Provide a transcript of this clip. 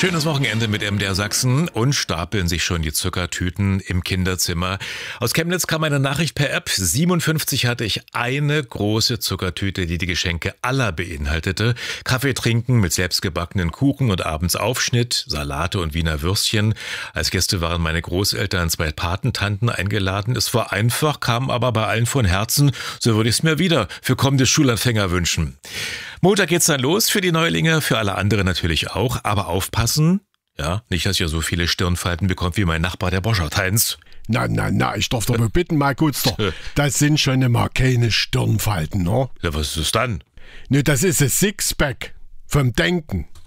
Schönes Wochenende mit MDR Sachsen und stapeln sich schon die Zuckertüten im Kinderzimmer. Aus Chemnitz kam eine Nachricht per App. 57 hatte ich eine große Zuckertüte, die die Geschenke aller beinhaltete. Kaffee trinken mit selbstgebackenen Kuchen und abends Aufschnitt, Salate und Wiener Würstchen. Als Gäste waren meine Großeltern, 2 Patentanten eingeladen. Es war einfach, kam aber bei allen von Herzen. So würde ich es mir wieder für kommende Schulanfänger wünschen. Montag geht's dann los für die Neulinge, für alle anderen natürlich auch. Aber aufpassen, ja, nicht, dass ihr so viele Stirnfalten bekommt wie mein Nachbar, der Boschert-Heinz. Na, ich darf doch mal bitten, mein Gutster. Das sind schon immer keine Stirnfalten, ne? Ja, was ist das dann? Ne, das ist ein Sixpack vom Denken.